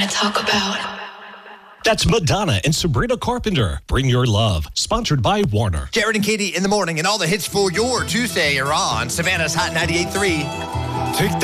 to talk about. That's Madonna and Sabrina Carpenter. Bring Your Love. Sponsored by Warner. Jared and Katie in the morning, and all the hits for your Tuesday are on Savannah's Hot 98.3. Take